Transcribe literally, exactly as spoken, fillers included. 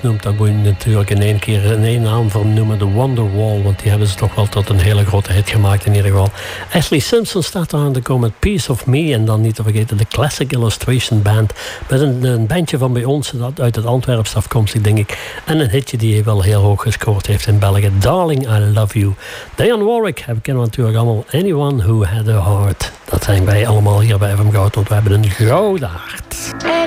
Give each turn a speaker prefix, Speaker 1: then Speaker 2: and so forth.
Speaker 1: noemt, dan moet je natuurlijk in één keer in één naam vernoemen, de Wonderwall, want die hebben ze toch wel tot een hele grote hit gemaakt in ieder geval. Ashlee Simpson staat er aan te komen met Piece of Me, en dan niet te vergeten de Classic Illustration Band, met een, een bandje van bij ons, dat uit het Antwerps afkomstig denk ik, en een hitje die wel heel hoog gescoord heeft in België, Darling I Love You. Dionne Warwick, we kennen natuurlijk allemaal, Anyone Who Had a Heart. Dat zijn wij allemaal hier bij F M Goud, want we hebben een gouden hart.